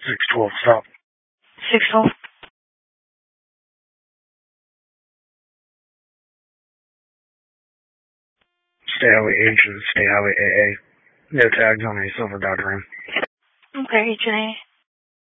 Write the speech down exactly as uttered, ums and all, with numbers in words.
six twelve, stop. six twelve. State Highway H and State Highway A A. No tags on a silver Dodge Ram. Okay, H and A.